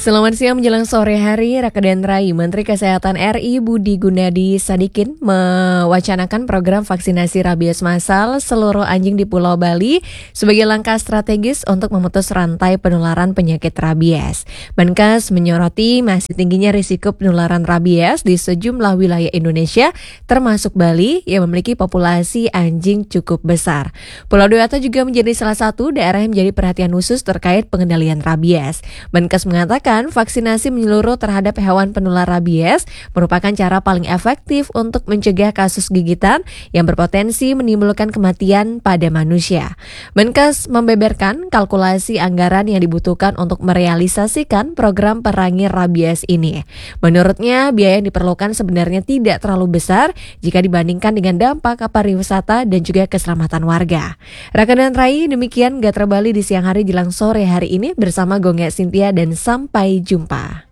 Selamat siang menjelang sore hari, Raka dan Rai. Menteri Kesehatan RI Budi Gunadi Sadikin mewacanakan program vaksinasi rabies massal seluruh anjing di Pulau Bali sebagai langkah strategis untuk memutus rantai penularan penyakit rabies. Menkes menyoroti masih tingginya risiko penularan rabies di sejumlah wilayah Indonesia, termasuk Bali yang memiliki populasi anjing cukup besar. Pulau Dewata juga menjadi salah satu daerah yang menjadi perhatian khusus terkait pengendalian rabies. Menkes mengatakan vaksinasi menyeluruh terhadap hewan penular rabies merupakan cara paling efektif untuk mencegah kasus gigitan yang berpotensi menimbulkan kematian pada manusia. Menkes membeberkan kalkulasi anggaran yang dibutuhkan untuk merealisasikan program perangi rabies ini. Menurutnya, biaya yang diperlukan sebenarnya tidak terlalu besar jika dibandingkan dengan dampak pariwisata dan juga keselamatan warga. Raka dan Rai, demikian Gatra Bali di siang hari jelang sore hari ini bersama Gongnya Cynthia dan sampai jumpa.